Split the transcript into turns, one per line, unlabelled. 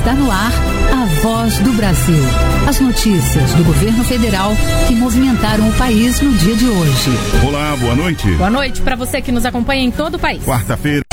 Está no ar a Voz do Brasil. As notícias do governo federal que movimentaram o país no dia de hoje.
Olá, boa noite.
Boa noite para você que nos acompanha em todo o país.
Quarta-feira.